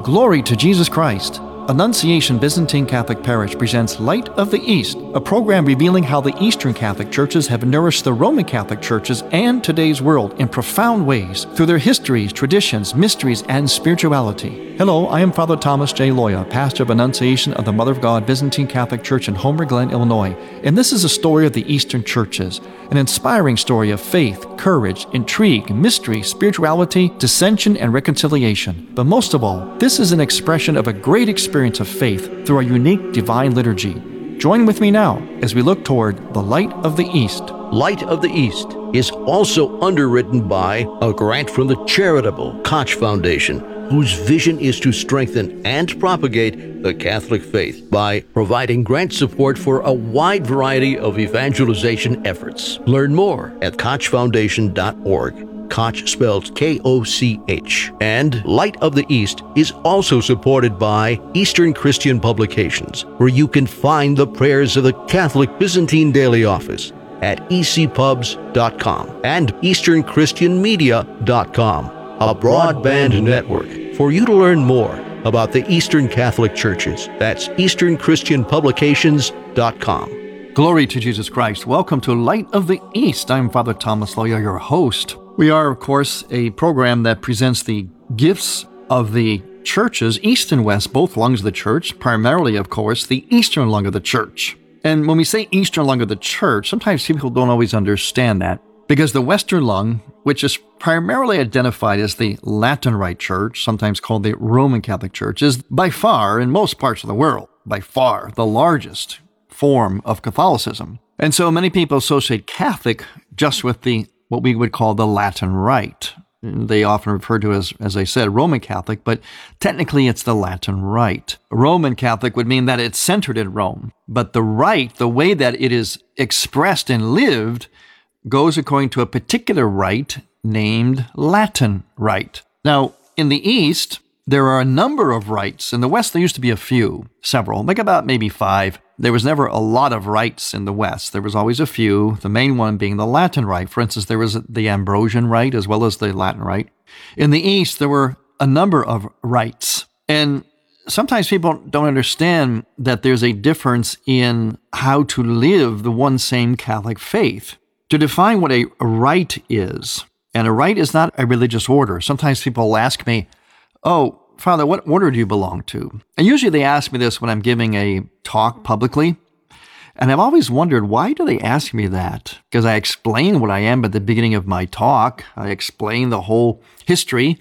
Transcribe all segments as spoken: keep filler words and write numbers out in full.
Glory to Jesus Christ. Annunciation Byzantine Catholic Parish presents Light of the East, a program revealing how the Eastern Catholic churches have nourished the Roman Catholic churches and today's world in profound ways through their histories, traditions, mysteries, and spirituality. Hello, I am Father Thomas J. Loya, pastor of Annunciation of the Mother of God Byzantine Catholic Church in Homer Glen, Illinois, and this is a story of the Eastern churches, an inspiring story of faith, courage, intrigue, mystery, spirituality, dissension, and reconciliation. But most of all, this is an expression of a great experience of faith through a unique divine liturgy. Join with me now as we look toward the Light of the East. Light of the East is also underwritten by a grant from the charitable Koch Foundation, whose vision is to strengthen and propagate the Catholic faith by providing grant support for a wide variety of evangelization efforts. Learn more at koch foundation dot org. Koch spelled K O C H. And Light of the East is also supported by Eastern Christian Publications, where you can find the prayers of the Catholic Byzantine Daily Office at e c pubs dot com and eastern christian media dot com, a broadband network for you to learn more about the Eastern Catholic churches. That's eastern christian publications dot com. Glory to Jesus Christ. Welcome to Light of the East. I'm Father Thomas Loya, your host. We are, of course, a program that presents the gifts of the churches, East and West, both lungs of the church, primarily, of course, the Eastern lung of the church. And when we say Eastern lung of the church, sometimes people don't always understand that, because the Western lung, which is primarily identified as the Latin Rite Church, sometimes called the Roman Catholic Church, is by far, in most parts of the world, by far the largest form of Catholicism. And so many people associate Catholic just with the what we would call the Latin Rite. They often refer to as, as I said, Roman Catholic, but technically it's the Latin Rite. Roman Catholic would mean that it's centered in Rome, but the rite, the way that it is expressed and lived, goes according to a particular rite named Latin Rite. Now, in the East, there are a number of rites. In the West, there used to be a few, several, like about maybe five. There was never a lot of rites in the West. There was always a few, the main one being the Latin Rite. For instance, there was the Ambrosian Rite as well as the Latin Rite. In the East, there were a number of rites. And sometimes people don't understand that there's a difference in how to live the one same Catholic faith. To define what a rite is, and a rite is not a religious order. Sometimes people ask me, oh, Father, what order do you belong to? And usually they ask me this when I'm giving a talk publicly. And I've always wondered, why do they ask me that? Because I explain what I am at the beginning of my talk. I explain the whole history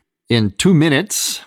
in two minutes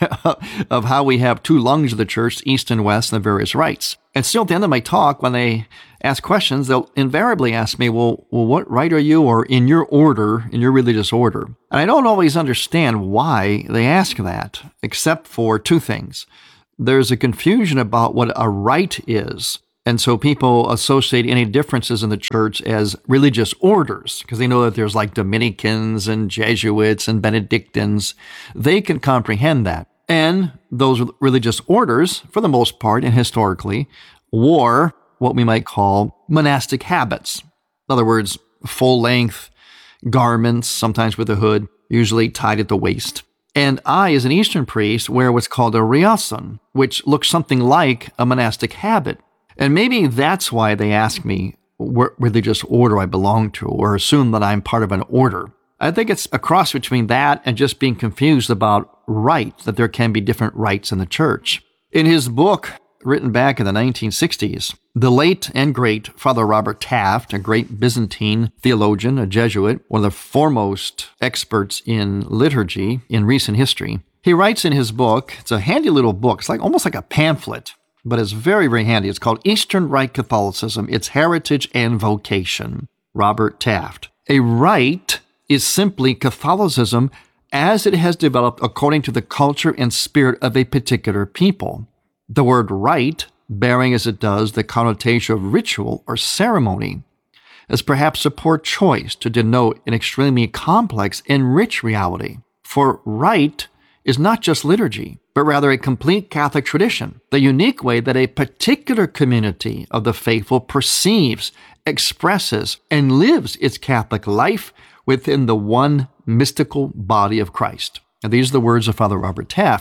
of how we have two lungs of the church, East and West, and the various rites. And still at the end of my talk, when they ask questions, they'll invariably ask me, well, well, what rite are you, or in your order, in your religious order? And I don't always understand why they ask that, except for two things. There's a confusion about what a rite is. And so people associate any differences in the church as religious orders, because they know that there's like Dominicans and Jesuits and Benedictines. They can comprehend that. And those religious orders, for the most part and historically, wore what we might call monastic habits. In other words, full-length garments, sometimes with a hood, usually tied at the waist. And I, as an Eastern priest, wear what's called a riason, which looks something like a monastic habit. And maybe that's why they ask me what religious order I belong to, or assume that I'm part of an order. I think it's a cross between that and just being confused about rite, that there can be different rites in the church. In his book, written back in the nineteen sixties, the late and great Father Robert Taft, a great Byzantine theologian, a Jesuit, one of the foremost experts in liturgy in recent history, he writes in his book, it's a handy little book, it's like almost like a pamphlet, but it's very, very handy. It's called Eastern Rite Catholicism, Its Heritage and Vocation. Robert Taft. A rite is simply Catholicism as it has developed according to the culture and spirit of a particular people. The word rite, bearing as it does the connotation of ritual or ceremony, is perhaps a poor choice to denote an extremely complex and rich reality. For rite is not just liturgy, but rather a complete Catholic tradition, the unique way that a particular community of the faithful perceives, expresses, and lives its Catholic life within the one mystical body of Christ. And these are the words of Father Robert Taft.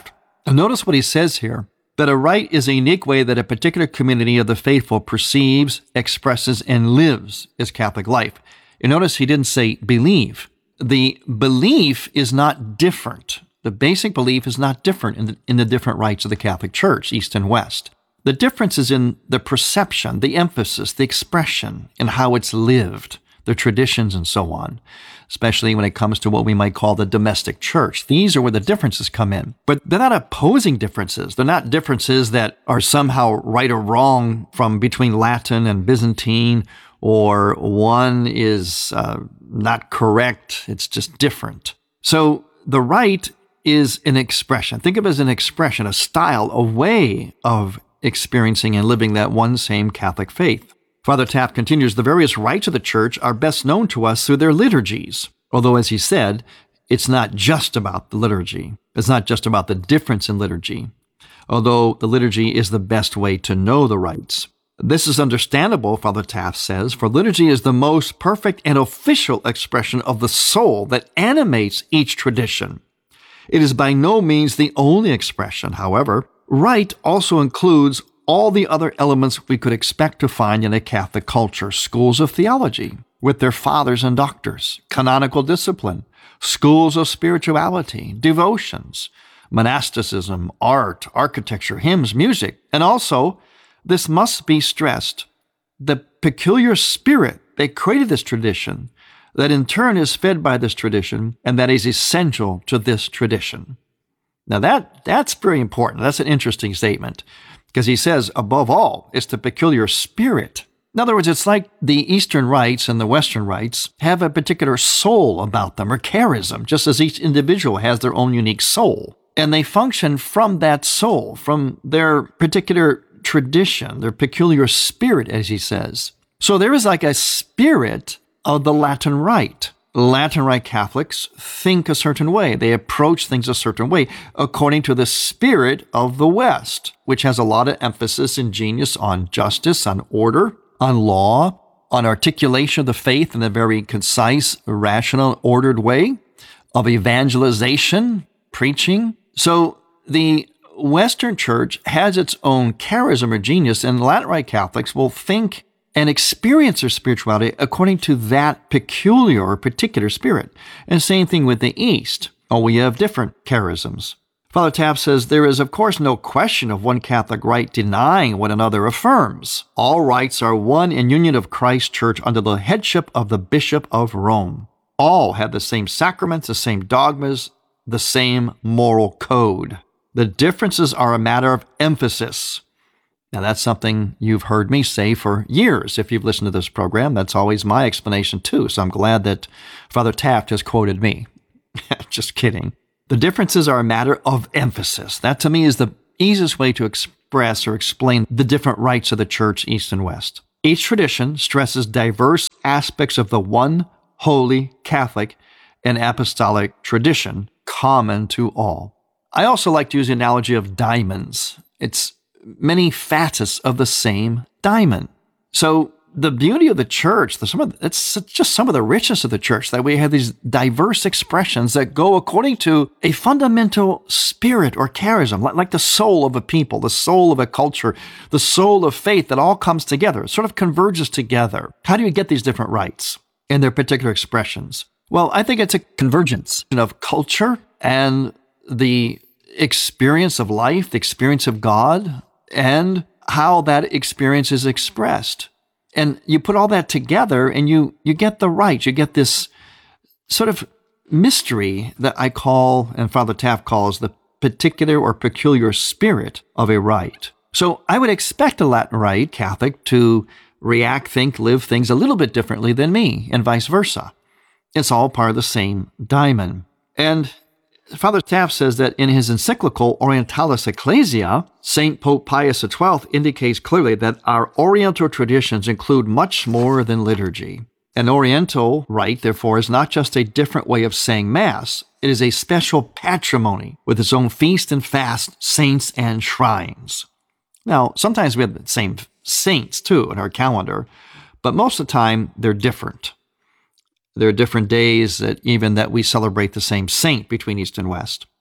And notice what he says here, that a rite is a unique way that a particular community of the faithful perceives, expresses, and lives its Catholic life. You notice he didn't say believe. The belief is not different. The basic belief is not different in the, in the different rites of the Catholic Church, East and West. The difference is in the perception, the emphasis, the expression, and how it's lived, the traditions and so on, especially when it comes to what we might call the domestic church. These are where the differences come in. But they're not opposing differences. They're not differences that are somehow right or wrong from between Latin and Byzantine, or one is uh, not correct. It's just different. So the rite is an expression. Think of it as an expression, a style, a way of experiencing and living that one same Catholic faith. Father Taft continues, the various rites of the Church are best known to us through their liturgies. Although, as he said, it's not just about the liturgy. It's not just about the difference in liturgy. Although the liturgy is the best way to know the rites. This is understandable, Father Taft says, for liturgy is the most perfect and official expression of the soul that animates each tradition. It is by no means the only expression, however. Rite also includes all the other elements we could expect to find in a Catholic culture, schools of theology with their fathers and doctors, canonical discipline, schools of spirituality, devotions, monasticism, art, architecture, hymns, music, and also, this must be stressed, the peculiar spirit that created this tradition, that in turn is fed by this tradition, and that is essential to this tradition. Now that that's very important. That's an interesting statement. Because he says, above all, it's the peculiar spirit. In other words, it's like the Eastern rites and the Western rites have a particular soul about them, or charism, just as each individual has their own unique soul. And they function from that soul, from their particular tradition, their peculiar spirit, as he says. So there is like a spirit of the Latin Rite. Latin Rite Catholics think a certain way. They approach things a certain way according to the spirit of the West, which has a lot of emphasis and genius on justice, on order, on law, on articulation of the faith in a very concise, rational, ordered way, of evangelization, preaching. So the Western Church has its own charism or genius, and Latin Rite Catholics will think and experience their spirituality according to that peculiar or particular spirit. And same thing with the East. Oh, we have different charisms. Father Taft says, there is, of course, no question of one Catholic rite denying what another affirms. All rites are one in union of Christ's Church under the headship of the Bishop of Rome. All have the same sacraments, the same dogmas, the same moral code. The differences are a matter of emphasis. Now, that's something you've heard me say for years. If you've listened to this program, that's always my explanation too. So I'm glad that Father Taft has quoted me. Just kidding. The differences are a matter of emphasis. That to me is the easiest way to express or explain the different rites of the Church, East and West. Each tradition stresses diverse aspects of the one holy Catholic and apostolic tradition common to all. I also like to use the analogy of diamonds. It's many facets of the same diamond. So the beauty of the church, the, some of, it's just some of the richness of the church, that we have these diverse expressions that go according to a fundamental spirit or charism, like, like the soul of a people, the soul of a culture, the soul of faith that all comes together. It sort of converges together. How do you get these different rites and their particular expressions? Well, I think it's a convergence of culture and the experience of life, the experience of God, and how that experience is expressed. And you put all that together and you you get the rite. You get this sort of mystery that I call, and Father Taft calls, the particular or peculiar spirit of a rite. So I would expect a Latin Rite Catholic to react, think, live things a little bit differently than me, and vice versa. It's all part of the same diamond. And Father Taft says that in his encyclical Orientalis Ecclesia, Saint Pope Pius the twelfth indicates clearly that our Oriental traditions include much more than liturgy. An Oriental rite, therefore, is not just a different way of saying Mass. It is a special patrimony with its own feast and fast, saints and shrines. Now, sometimes we have the same saints, too, in our calendar, but most of the time, they're different. There are different days that even that we celebrate the same saint between East and West.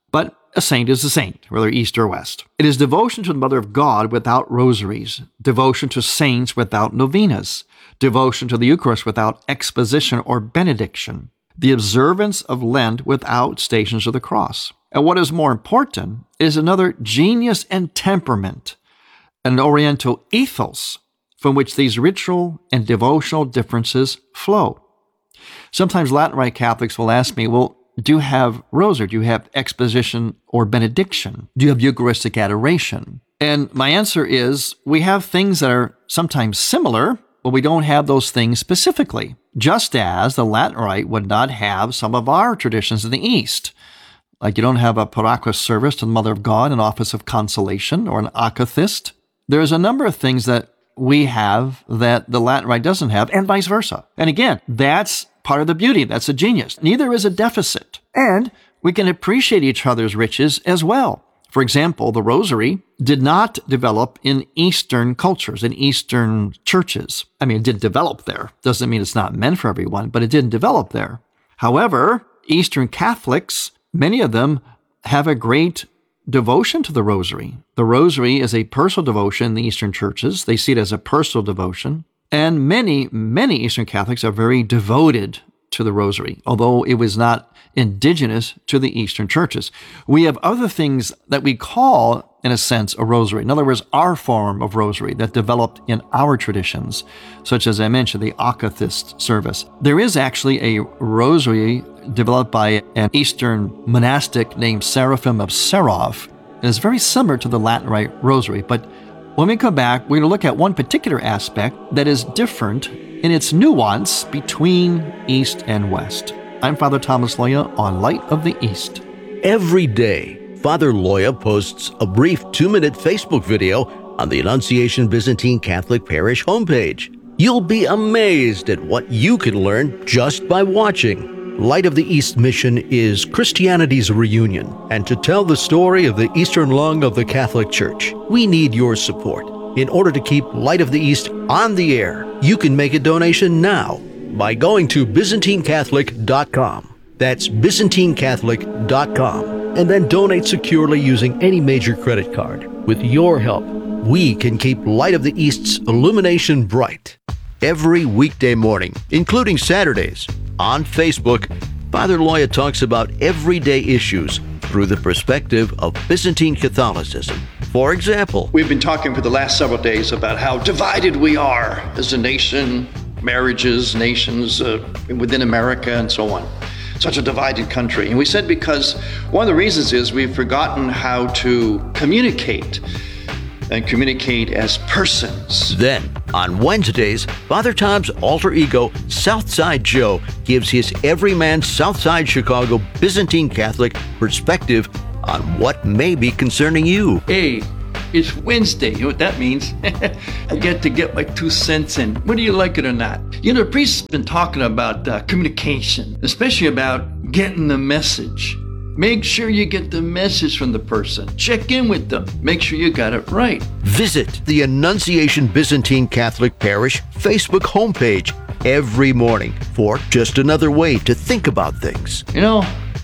But a saint is a saint, whether East or West. It is devotion to the Mother of God without rosaries, devotion to saints without novenas, devotion to the Eucharist without exposition or benediction, the observance of Lent without Stations of the Cross. And what is more important is another genius and temperament, an Oriental ethos from which these ritual and devotional differences flow. Sometimes Latin Rite Catholics will ask me, well, do you have rosary? Do you have exposition or benediction? Do you have Eucharistic adoration? And my answer is, we have things that are sometimes similar, but we don't have those things specifically. Just as the Latin Rite would not have some of our traditions in the East. Like you don't have a Paraclus service to the Mother of God, an office of consolation, or an akathist. There's a number of things that we have that the Latin Rite doesn't have, and vice versa. And again, that's part of the beauty. That's the genius. Neither is a deficit. And we can appreciate each other's riches as well. For example, the Rosary did not develop in Eastern cultures, in Eastern churches. I mean, it did develop there. Doesn't mean it's not meant for everyone, but it didn't develop there. However, Eastern Catholics, many of them have a great devotion to the Rosary. The Rosary is a personal devotion in the Eastern churches. They see it as a personal devotion. And many, many Eastern Catholics are very devoted to the Rosary, although it was not indigenous to the Eastern churches. We have other things that we call, in a sense, a rosary. In other words, our form of rosary that developed in our traditions, such as I mentioned, the akathist service. There is actually a rosary developed by an Eastern monastic named Seraphim of Serov. It is very similar to the Latin Rite rosary, but when we come back, we're going to look at one particular aspect that is different in its nuance between East and West. I'm Father Thomas Loya on Light of the East. Every day, Father Loya posts a brief two-minute Facebook video on the Annunciation Byzantine Catholic Parish homepage. You'll be amazed at what you can learn just by watching. Light of the East mission is Christianity's reunion, and to tell the story of the Eastern lung of the Catholic Church, we need your support. In order to keep Light of the East on the air, you can make a donation now by going to Byzantine Catholic dot com. That's Byzantine Catholic dot com. And then donate securely using any major credit card. With your help, we can keep Light of the East's illumination bright. Every weekday morning, including Saturdays, on Facebook, Father Loya talks about everyday issues through the perspective of Byzantine Catholicism. For example, we've been talking for the last several days about how divided we are as a nation, marriages, nations uh, within America, and so on. Such a divided country. And we said because one of the reasons is we've forgotten how to communicate and communicate as persons. Then, on Wednesdays, Father Tom's alter ego, Southside Joe, gives his everyman Southside Chicago Byzantine Catholic perspective on what may be concerning you. Hey, it's Wednesday. You know what that means? I get to get my two cents in, whether you like it or not. You know, the priest has been talking about uh, communication, especially about getting the message. Make sure you get the message from the person. Check in with them. Make sure you got it right. Visit the Annunciation Byzantine Catholic Parish Facebook homepage every morning for just another way to think about things. You know,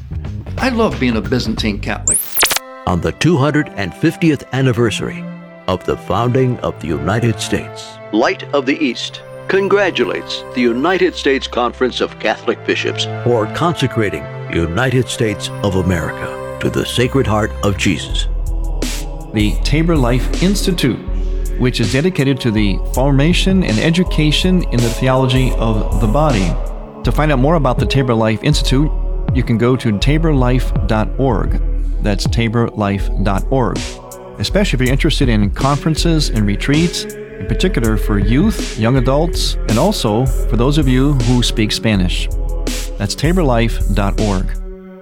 I love being a Byzantine Catholic. On the two hundred fiftieth anniversary of the founding of the United States, Light of the East congratulates the United States Conference of Catholic Bishops for consecrating the United States of America to the Sacred Heart of Jesus. The Tabor Life Institute, which is dedicated to the formation and education in the theology of the body. To find out more about the Tabor Life Institute, you can go to tabor life dot org. That's tabor life dot org. Especially if you're interested in conferences and retreats, in particular for youth, young adults, and also for those of you who speak Spanish. That's tabor life dot org.